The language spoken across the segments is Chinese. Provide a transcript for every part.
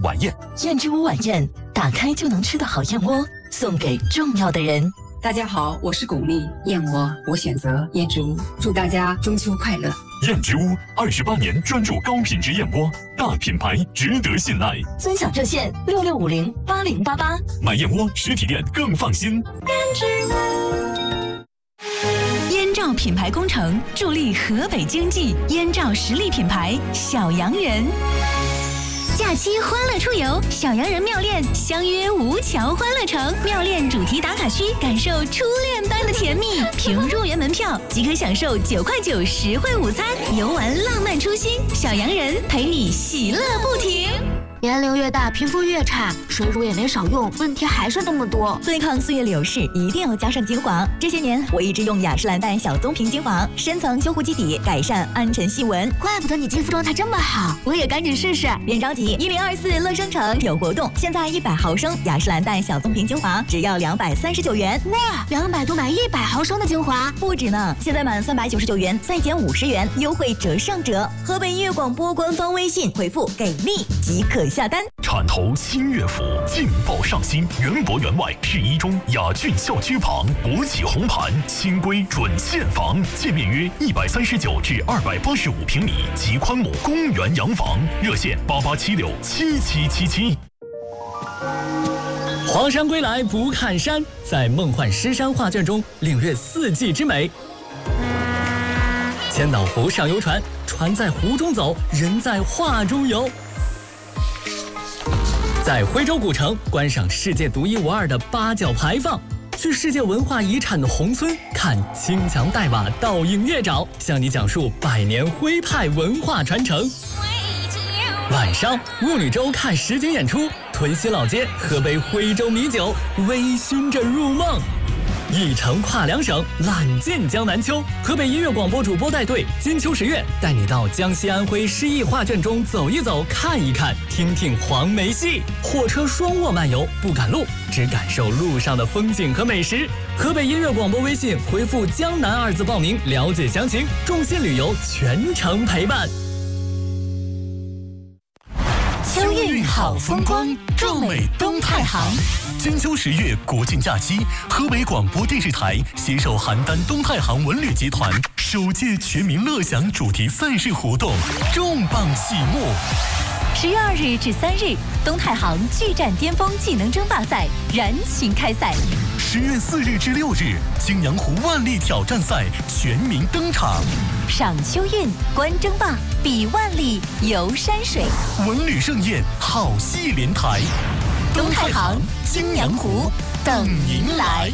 晚宴。 燕之屋晚宴，打开就能吃的好燕窝，送给重要的人。 大家好，我是巩俐，燕窝我选择燕之屋，祝大家中秋快乐。 燕之屋28年专注高品质燕窝，大品牌值得信赖。 尊享热线66508088， 买燕窝实体店更放心。 燕之屋。 燕赵品牌工程助力河北经济，燕赵实力品牌小洋人。假期欢乐出游，小洋人妙恋相约吴桥欢乐城，妙恋主题打卡区，感受初恋般的甜蜜。凭入园门票即可享受9块9实惠午餐，游玩浪漫初心，小洋人陪你喜乐不停。 年龄越大，皮肤越差，水乳也没少用，问题还是那么多。 对抗岁月流逝，一定要加上精华。这些年，我一直用雅诗兰黛小棕瓶精华，深层修护基底，改善暗沉细纹。 怪不得你肌肤状态这么好，我也赶紧试试。 别着急，1024乐生城有活动，现在100毫升雅诗兰黛小棕瓶精华只要239元。 哇，200多买100毫升的精华， 不止呢！现在满399元再减50元，优惠折上折。河北音乐广播官方微信回复“给力”即可下单。 铲头新乐府劲爆上新，园博园外市一中雅俊校区旁，国企红盘，新规准现房，建面约139至285平米，及宽亩公园洋房，热线8876777777。 黄山归来不看山，在梦幻诗山画卷中领略四季之美。千岛湖上游船，船在湖中走，人在画中游。在徽州古城观赏世界独一无二的八角牌坊，去世界文化遗产的宏村看青墙黛瓦倒映月沼，向你讲述100年徽派文化传承。晚上雾女洲看实景演出，屯溪老街喝杯徽州米酒，微醺着入梦。一程跨2省，揽尽江南秋。河北音乐广播主播带队，金秋10月带你到江西安徽诗意画卷中走一走，看一看，听听黄梅戏。火车双卧漫游，不赶路，只感受路上的风景和美食。河北音乐广播微信回复“江南”2字报名，了解详情。众信旅游全程陪伴。 秋韵好风光，壮美东太行。 金秋10月国庆假期，河北广播电视台携手邯郸东太行文旅集团首届全民乐享主题赛事活动重磅启幕。 10月2日至3日，东太行巨战巅峰技能争霸赛燃情开赛。 10月4日至6日，青阳湖万历挑战赛全民登场。 赏秋韵，观争霸，比万历，游山水， 文旅盛宴，好戏连台。 东太行、青阳湖等您来。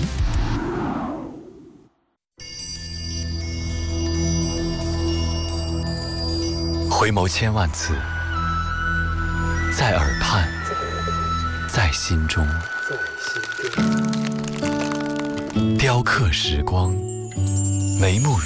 回眸千万次，在耳畔，在心中，雕刻时光，眉目